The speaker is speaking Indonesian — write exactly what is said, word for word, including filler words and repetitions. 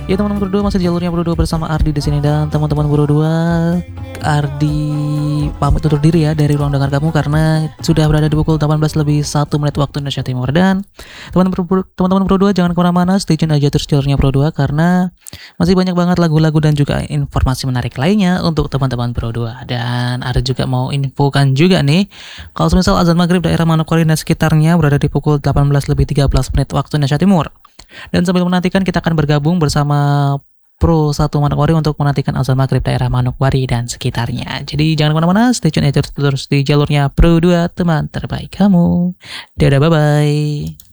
Ya teman-teman Pro dua, masih di jalurnya Pro dua bersama Ardi di sini, dan teman-teman Pro dua, Ardi pamit undur diri ya dari ruang dengar kamu karena sudah berada di pukul delapan belas lebih satu menit waktu Indonesia Timur. Dan teman-teman Pro, teman-teman Pro dua jangan kemana-mana, stay tune aja terus jalurnya Pro dua karena masih banyak banget lagu-lagu dan juga informasi menarik lainnya untuk teman-teman Pro dua. Dan ada juga mau infokan juga nih, kalau misal azan maghrib daerah Manokwari dan sekitarnya berada di pukul delapan belas lebih tiga belas menit waktu Indonesia Timur. Dan sambil menantikan, kita akan bergabung bersama Pro satu Manokwari untuk menantikan azan maghrib daerah Manokwari dan sekitarnya. Jadi jangan kemana-mana, stay tune aja terus di jalurnya Pro dua, teman terbaik kamu. Dadah, bye-bye.